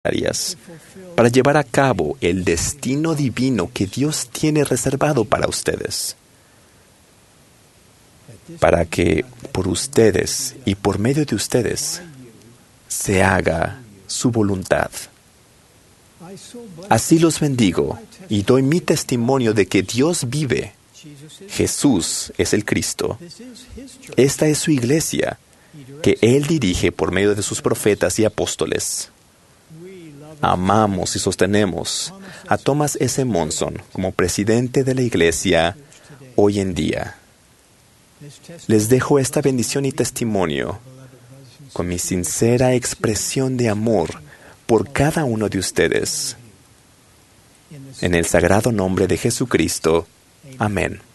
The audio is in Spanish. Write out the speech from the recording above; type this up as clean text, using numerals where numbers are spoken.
para llevar a cabo el destino divino que Dios tiene reservado para ustedes, para que por ustedes y por medio de ustedes se haga su voluntad. Así los bendigo y doy mi testimonio de que Dios vive. Jesús es el Cristo. Esta es su iglesia, que Él dirige por medio de sus profetas y apóstoles. Amamos y sostenemos a Thomas S. Monson como presidente de la iglesia hoy en día. Les dejo esta bendición y testimonio con mi sincera expresión de amor por cada uno de ustedes. En el sagrado nombre de Jesucristo. Amén.